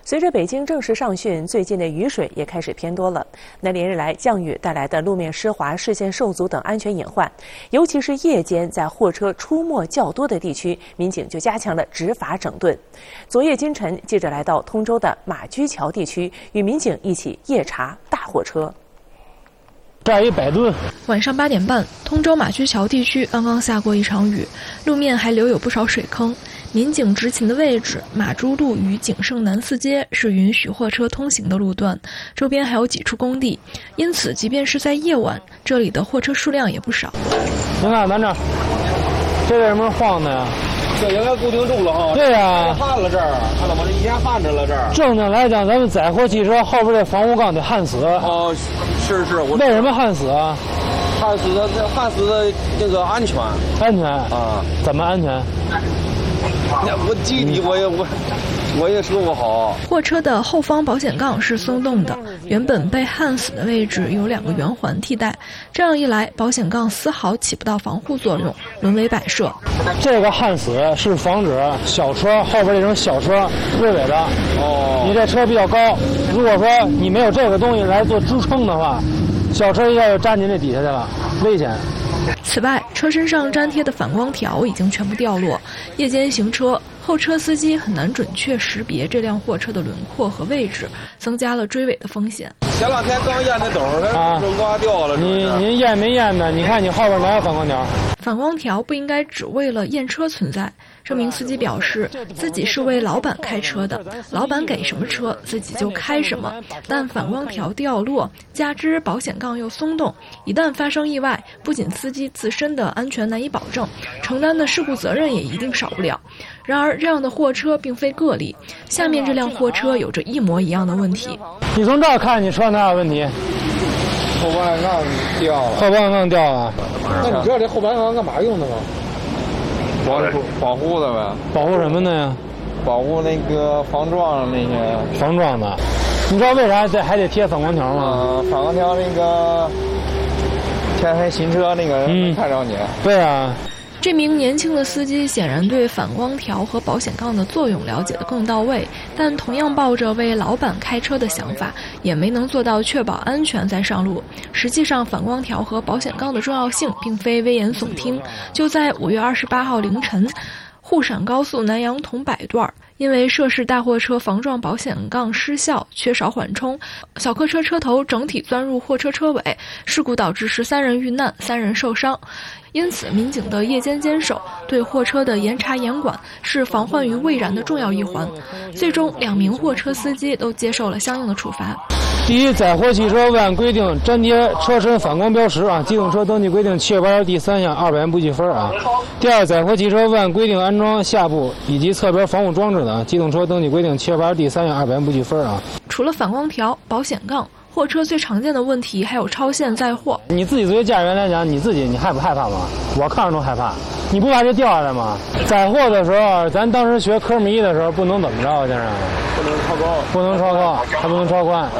随着北京正式上汛，最近的雨水也开始偏多了。那连日来降雨带来的路面湿滑、视线受阻等安全隐患，尤其是夜间在货车出没较多的地区，民警就加强了执法整顿。昨夜今晨，记者来到通州的马驹桥地区，与民警一起夜查大货车。 这儿一摆渡。 晚上8点半，通州马驹桥地区刚刚下过一场雨，路面还留有不少水坑。民警执勤的位置，马珠路与景盛南四街是允许货车通行的路段，周边还有几处工地，因此即便是在夜晚，这里的货车数量也不少。 您看咱这为什么晃的呀？ 这应该固定住了哈。 对呀， 焊了这儿，看到吗？这以前焊着了这儿。 正常来讲，咱们载货汽车后边这防护杠得焊死。 哦，是。 为什么焊死啊？ 焊死的那个安全。 安全啊？ 怎么安全？ 我具体我也说不好。 货车的后方保险杠是松动的，原本被焊死的位置有2个圆环替代，这样一来，保险杠丝毫起不到防护作用，沦为摆设。 这个焊死是防止小车后边这种小车追尾的。哦，你这车比较高，如果说你没有这个东西来做支撑的话，小车一下就粘进这底下去了，危险。 此外，车身上粘贴的反光条已经全部掉落，夜间行车，后车司机很难准确识别这辆货车的轮廓和位置，增加了追尾的风险。 前2天刚验的斗，它轮刮掉了。 您验没验呢？你看你后边哪有反光条？ 反光条不应该只为了验车存在。这名司机表示，自己是为老板开车的，老板给什么车，自己就开什么。但反光条掉落，加之保险杠又松动，一旦发生意外，不仅司机自身的安全难以保证，承担的事故责任也一定少不了。然而，这样的货车并非个例，下面这辆货车有着一模一样的问题。 你从这儿看，你车哪有问题？ 后保险杠掉了。 后保险杠掉了。 那你知道这后保险杠干嘛用的吗？保护的呗。 保护什么的呀？ 保护那个防撞那些。 防撞的。你知道为啥这还得贴反光条吗？ 反光条那个天黑行车那个人看着你。 对啊。 这名年轻的司机显然对反光条和保险杠的作用了解得更到位，但同样抱着为老板开车的想法，也没能做到确保安全再上路。实际上，反光条和保险杠的重要性并非危言耸听。就在5月28号凌晨，沪陕高速南阳桐柏段，因为涉事大货车防撞保险杠失效，缺少缓冲，小客车车头整体钻入货车车尾，事故导致13人遇难，3人受伤。因此，民警的夜间坚守，对货车的严查严管是防患于未然的重要一环。最终，2名货车司机都接受了相应的处罚。 第一，载货汽车未按规定粘贴车身反光标识啊，机动车登记规定7月8条第3项200元不记分啊。第二，载货汽车未按规定安装下部以及侧边防护装置的，机动车登记规定7月8条第3项200元不记分啊。 除了反光条、保险杠，货车最常见的问题还有超限载货。 你自己作为驾驶员来讲，你害不害怕吗？我看着都害怕。你不怕这掉下来吗？载货的时候，咱当时学科目1的时候，不能怎么着，先生？不能超高，还不能超宽。